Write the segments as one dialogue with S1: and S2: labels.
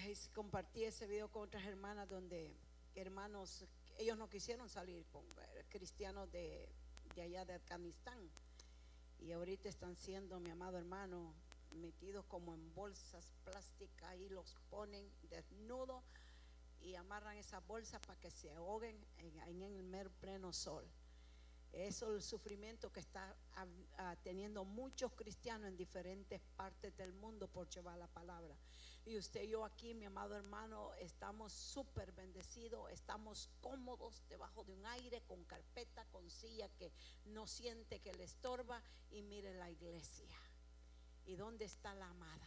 S1: compartí ese video con otras hermanas donde hermanos, ellos no quisieron salir con cristianos de allá de Afganistán, y ahorita están siendo, mi amado hermano, metidos como en bolsas plásticas y los ponen desnudos y amarran esas bolsas para que se ahoguen en el mero pleno sol. Eso es el sufrimiento que está teniendo muchos cristianos en diferentes partes del mundo por llevar la palabra. Y usted y yo aquí, mi amado hermano, estamos súper bendecidos, estamos cómodos debajo de un aire, con carpeta, con silla que no siente que le estorba. Y mire la iglesia. ¿Y dónde está la amada?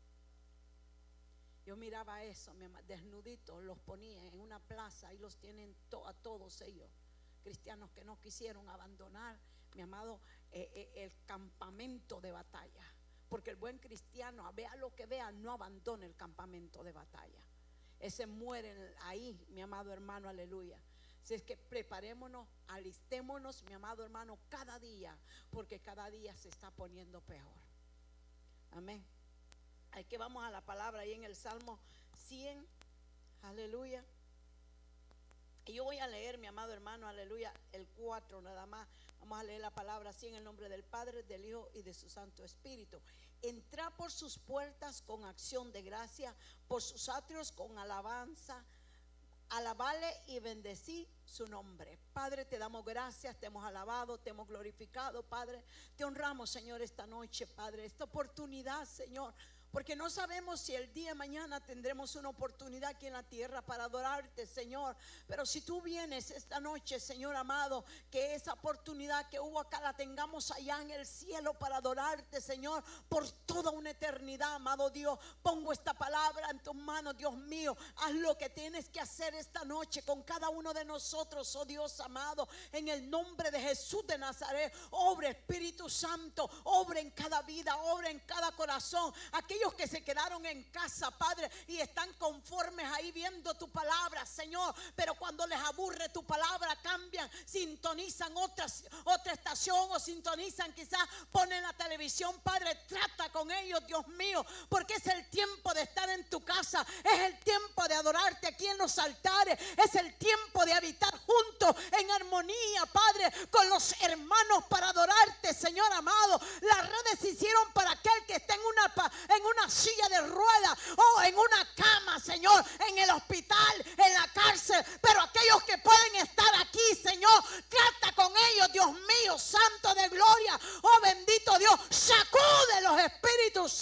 S1: Yo miraba eso, desnuditos, los ponía en una plaza y los tienen a todos ellos. Cristianos que no quisieron abandonar, mi amado, el campamento de batalla. Porque el buen cristiano, vea lo que vea, no abandona el campamento de batalla. Ese muere ahí, mi amado hermano, aleluya. Si es que preparémonos, alistémonos, mi amado hermano, cada día, porque cada día se está poniendo peor. Amén. Aquí vamos a la palabra, ahí en el Salmo 100, aleluya. Y yo voy a leer, mi amado hermano, aleluya, el 4 nada más. Vamos a leer la palabra así, en el nombre del Padre, del Hijo y de su Santo Espíritu. Entrad por sus puertas con acción de gracia, por sus atrios con alabanza. Alabale y bendecí su nombre. Padre, te damos gracias, te hemos alabado, te hemos glorificado, Padre. Te honramos, Señor, esta noche, Padre, esta oportunidad, Señor, porque no sabemos si el día de mañana tendremos una oportunidad aquí en la tierra para adorarte, Señor. Pero si tú vienes esta noche, Señor amado, que esa oportunidad que hubo acá la tengamos allá en el cielo para adorarte, Señor, por toda una eternidad, amado Dios. Pongo esta palabra en tus manos, Dios mío. Haz lo que tienes que hacer esta noche con cada uno de nosotros, oh Dios amado, en el nombre de Jesús de Nazaret. Obra, Espíritu Santo, obra en cada vida, obra en cada corazón. Aquellos que se quedaron en casa, Padre, y están conformes ahí viendo tu palabra, Señor, pero cuando les aburre tu palabra cambian, sintonizan otra estación, o sintonizan, quizás ponen la televisión. Padre, trata con ellos, Dios mío, porque es el tiempo de estar en tu casa, es el tiempo de adorarte aquí en los altares, es el tiempo de habitar juntos en armonía, Padre, con los hermanos para adorarte, Señor amado. Las redes se hicieron para aquel que está en una silla de ruedas, o en una